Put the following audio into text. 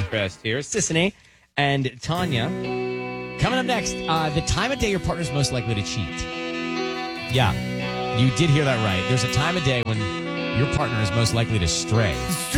interest here. Sissany and Tanya. Coming up next, the time of day your partner's most likely to cheat. Yeah, you did hear that right. There's a time of day when your partner is most likely to stray.